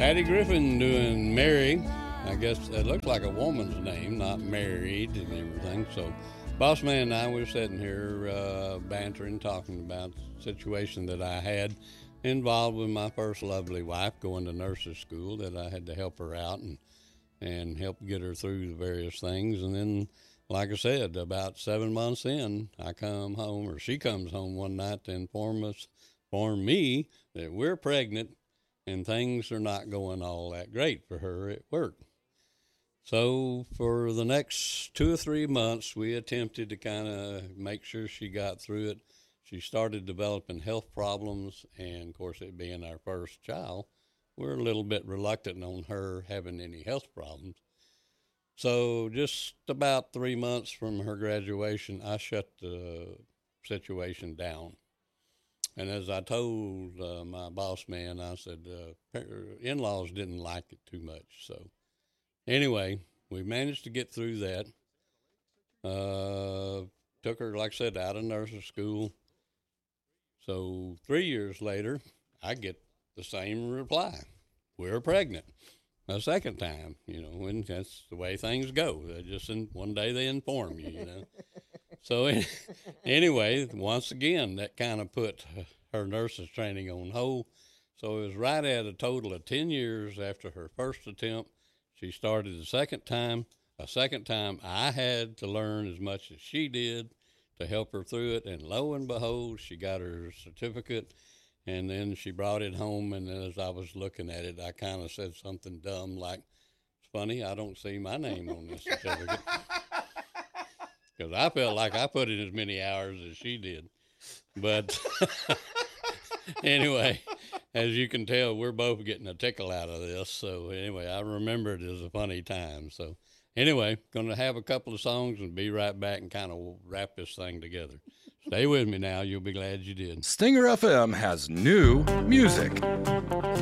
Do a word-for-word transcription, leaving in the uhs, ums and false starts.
Patty Griffin doing Mary. I guess it looks like a woman's name, not married and everything. So, Boss Man and I were sitting here uh, bantering, talking about the situation that I had involved with my first lovely wife going to nurse's school, that I had to help her out and, and help get her through the various things. And then, like I said, about seven months in, I come home, or she comes home one night to inform us, inform me that we're pregnant and things are not going all that great for her at work. So for the next two or three months, we attempted to kind of make sure she got through it. She started developing health problems, and of course, it being our first child, we're a little bit reluctant on her having any health problems. So just about three months from her graduation, I shut the situation down. And as I told uh, my boss man, I said, uh, in-laws didn't like it too much. So anyway, we managed to get through that. Uh, took her, like I said, out of nursing school. So three years later, I get the same reply. We're pregnant. A second time, you know, and that's the way things go. They just in, one day they inform you, you know. So anyway, once again, that kind of put her nurse's training on hold. So it was right at a total of ten years after her first attempt. She started the second time. A second time, I had to learn as much as she did to help her through it. And lo and behold, she got her certificate. And then she brought it home, and as I was looking at it, I kind of said something dumb like, it's funny, I don't see my name on this certificate. Because I felt like I put in as many hours as she did. But anyway, as you can tell, we're both getting a tickle out of this. So anyway, I remember it as a funny time. So anyway, going to have a couple of songs and be right back and kind of wrap this thing together. Stay with me now. You'll be glad you did. Stinger F M has new music.